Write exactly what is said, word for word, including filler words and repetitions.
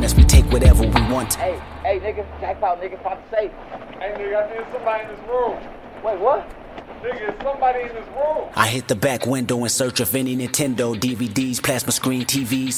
guess we take whatever we want. Hey, hey, nigga, jackpot, nigga, find the safe. Hey, nigga, I think somebody in this room. Wait, what? Nigga, it's somebody in this room. I hit the back window in search of any Nintendo D V Ds, plasma screen T Vs.